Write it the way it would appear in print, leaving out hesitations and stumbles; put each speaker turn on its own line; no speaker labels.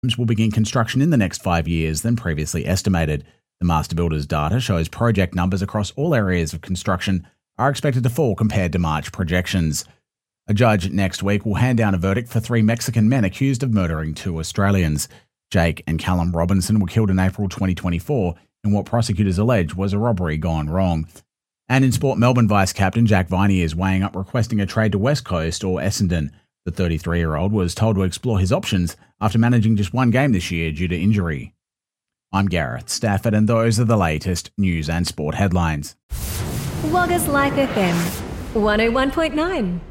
will begin construction in the next 5 years than previously estimated. The Master Builders data shows project numbers across all areas of construction are expected to fall compared to March projections. A judge next week will hand down a verdict for 3 Mexican men accused of murdering 2 Australians. Jake and Callum Robinson were killed in April 2024 in what prosecutors allege was a robbery gone wrong. And in sport, Melbourne vice-captain Jack Viney is weighing up requesting a trade to West Coast or Essendon. The 33-year-old was told to explore his options after managing just 1 game this year due to injury. I'm Gareth Stafford, and those are the latest news and sport headlines.
Wagga's Life FM 101.9.